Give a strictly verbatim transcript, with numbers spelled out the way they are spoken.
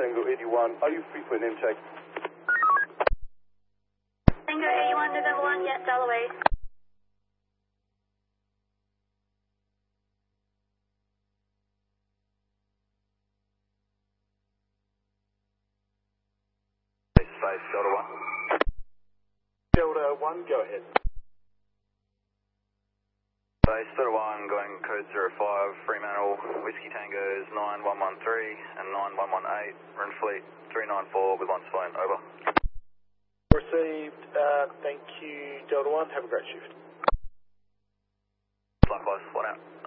Tango eighty-one, are you free for an intake? Tango eighty-one, November one, yes, Dalloway. Space, Delta one. Delta one, go ahead. Base Delta one, going code zero five, Fremantle, Whiskey Tango's nine one one three and nine one one eight, Run Fleet three nine four with one flown, over. Received, uh, thank you, Delta one, have a great shift. Likewise, one out.